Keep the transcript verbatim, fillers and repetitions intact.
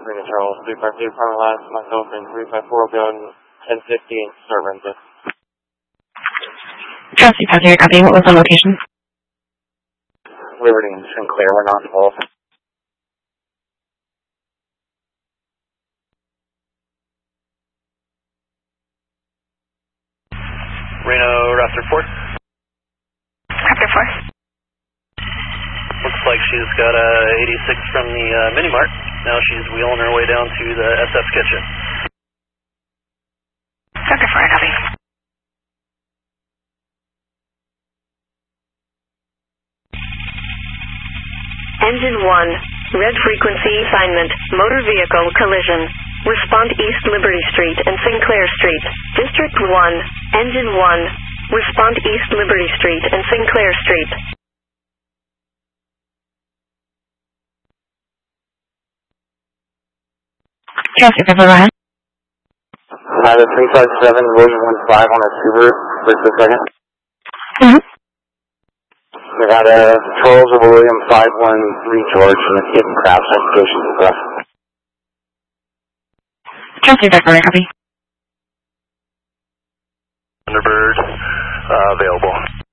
Reno Charles, three five two, Department last, myself and three five four, going ten fifty and start Renza. Charles three five zero, copy. What was the location? Liberty and Sinclair, we're not involved. Reno, Raptor four. Raptor four. Looks like she's got a eighty-six from the uh, Mini-Mart. Now she's wheeling her way down to the S F kitchen. Raptor four, copy. Engine one, red frequency assignment, motor vehicle collision. Respond East Liberty Street and Sinclair Street. District one, Engine one, respond East Liberty Street and Sinclair Street. Charles three five zero, go ahead. Hi, the three five seven, William one five on a Subaru, just a second. Mm-hmm. We got a Charles of William five one three George, and it's getting crash application request. Charles three five zero, copy. Thunderbird, uh, available.